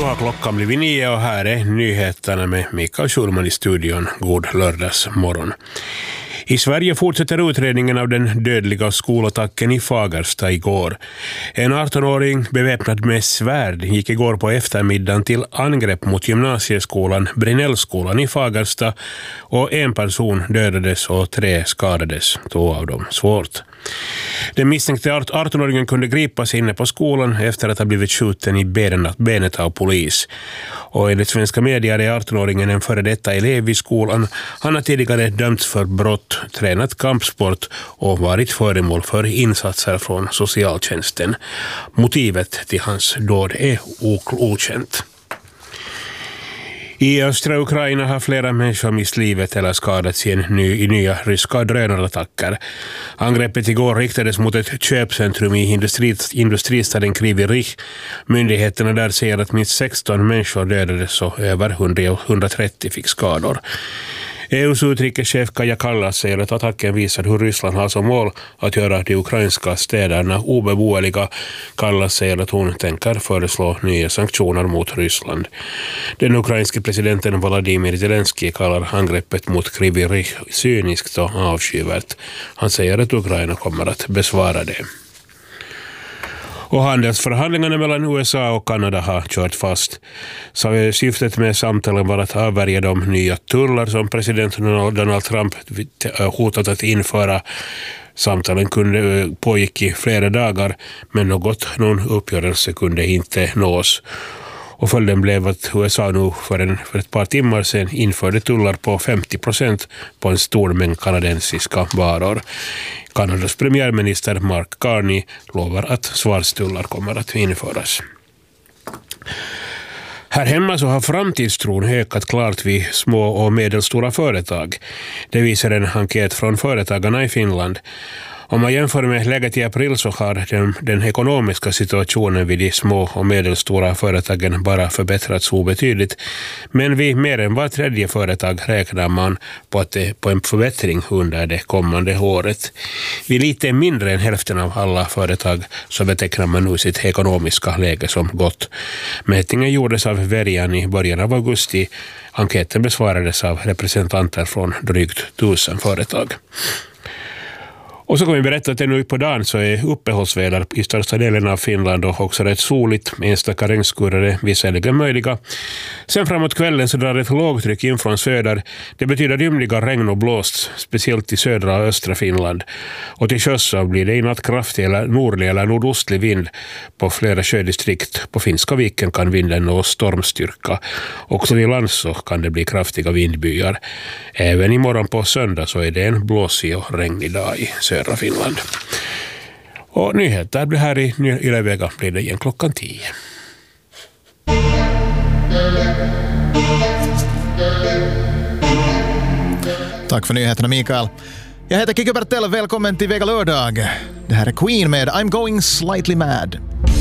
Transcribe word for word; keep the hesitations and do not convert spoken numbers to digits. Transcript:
har klockan blivit nio och här är nyheterna med Mikael Schulman i studion. God lördagsmorgon. I Sverige fortsätter utredningen av den dödliga skolattacken i Fagersta igår. En arton-åring beväpnad med svärd gick igår på eftermiddagen till angrepp mot gymnasieskolan Brinellskolan i Fagersta och en person dödades och tre skadades, två av dem svårt. Den misstänkte arton-åringen kunde gripas inne på skolan efter att ha blivit skjuten i benet av polis. Och enligt svenska medier är arton-åringen en före detta elev i skolan. Han har tidigare dömts för brott, tränat kampsport och varit föremål för insatser från socialtjänsten. Motivet till hans dåd är okänt. I östra Ukraina har flera människor mist livet eller skadats i, en ny, i nya ryska drönarattacker. Angreppet igår riktades mot ett köpcentrum i industri, industristaden Kryvyi Rih. Myndigheterna där säger att minst sexton människor dödades och över hundratrettio fick skador. E U:s utrikeschef Kaja Kallas säger att attacken visar hur Ryssland har som mål att göra de ukrainska städerna obeboeliga. Kallas säger att hon tänker föreslå nya sanktioner mot Ryssland. Den ukrainske presidenten Volodymyr Zelensky kallar angreppet mot Kryvyi Rih cyniskt och avskyvärt. Han säger att Ukraina kommer att besvara det. Och handelsförhandlingarna mellan U S A och Kanada har kört fast. Så syftet med samtalen var att avvärja de nya tullar som president Donald Trump hotat att införa. Samtalen kunde pågick i flera dagar, men något, någon uppgörelse kunde inte nås. Och följden blev att U S A nu för, en, för ett par timmar sedan införde tullar på femtio procent på en stor mängd kanadensiska varor. Kanadas premiärminister Mark Carney lovar att svarstullar kommer att införas. Här hemma så har framtidstron ökat klart vid små och medelstora företag. Det visar en enkät från företagarna i Finland. Om man jämför med läget i april så har den, den ekonomiska situationen vid de små och medelstora företagen bara förbättrats obetydligt. Men vid mer än var tredje företag räknar man på, att det, på en förbättring under det kommande året. Vid lite mindre än hälften av alla företag så betecknar man nu sitt ekonomiska läge som gott. Mätningen gjordes av Verian i början av augusti. Enkäten besvarades av representanter från drygt tusen företag. Och så kan vi berätta att ännu på dagen så är uppehållsväder i största delen av Finland och också rätt soligt. Enstaka regnskurar är visserligen möjliga. Sen framåt kvällen så drar ett lågtryck in från söder. Det betyder rymliga regn och blåst, speciellt i södra och östra Finland. Och till sjöss så blir det i natt kraftig eller nordlig eller nordostlig vind på flera sjödistrikt. På Finska viken kan vinden nå stormstyrka. Också vid land så kan det bli kraftiga vindbyar. Även imorgon på söndag så är det en blåsig och regnig dag i södra Finland. Och nyheter blir här i Yle-Vega blir det igen klockan tio. Tack för nyheterna, Mikael. Jag heter Kikki Bertell, välkommen till Vega lördag. Det här är Queen med I'm going slightly mad.